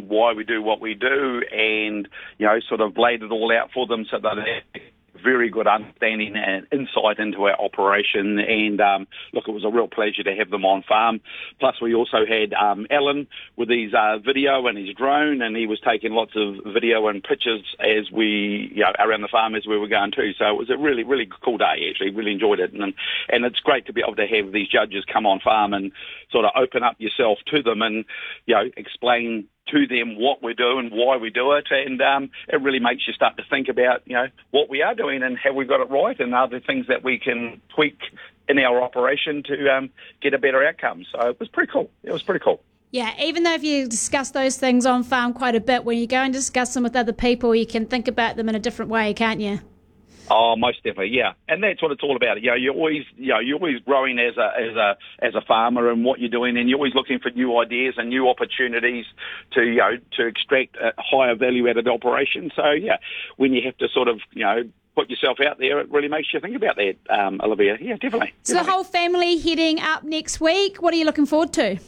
why we do what we do, and sort of laid it all out for them so that they had very good understanding and insight into our operation. And look, it was a real pleasure to have them on farm. Plus, we also had Alan with his video and his drone, and he was taking lots of video and pictures as we, around the farm as we were going too. So it was a really, really cool day. Actually, really enjoyed it, and it's great to be able to have these judges come on farm and sort of open up yourself to them and explain to them what we do and why we do it, and it really makes you start to think about what we are doing and have we got it right, and other things that we can tweak in our operation to get a better outcome. So it was pretty cool. Yeah, even though if you discuss those things on farm quite a bit, when you go and discuss them with other people, you can think about them in a different way, can't you? Oh, most definitely, yeah, and that's what it's all about. You're always growing as a farmer and what you're doing, and you're always looking for new ideas and new opportunities to extract a higher value out of the operation. So yeah, when you have to sort of put yourself out there, it really makes you think about that, Olivia. Yeah, definitely. So the whole family heading up next week. What are you looking forward to?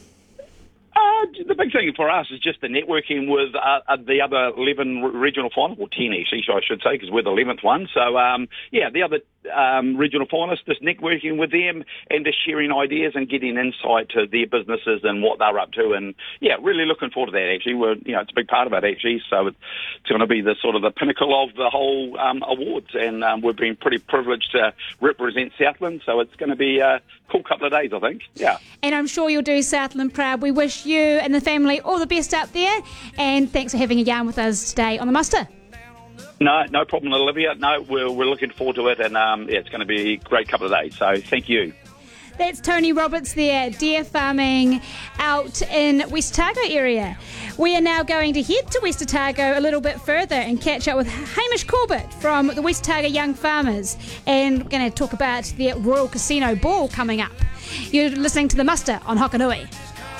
The big thing for us is just the networking with the other 11 regional finalists, or 10 actually, I should say, because we're the 11th one. So, the other regional finalists, just networking with them and just sharing ideas and getting insight to their businesses and what they're up to. And, really looking forward to that, actually. It's a big part of it, actually. So it's going to be the sort of the pinnacle of the whole awards. And we've been pretty privileged to represent Southland. So it's going to be a cool couple of days, I think. Yeah. And I'm sure you'll do Southland proud. We wish you and the family all the best up there, and thanks for having a yarn with us today on the muster. No problem, Olivia. No, we're looking forward to it, and it's going to be a great couple of days, so thank you. That's Tony Roberts there, deer farming out in West Otago area. We are now going to head to West Otago a little bit further and catch up with Hamish Corbett from the West Otago Young Farmers, and we're going to talk about the Royal Casino Ball coming up. You're listening to The Muster on Hokanui.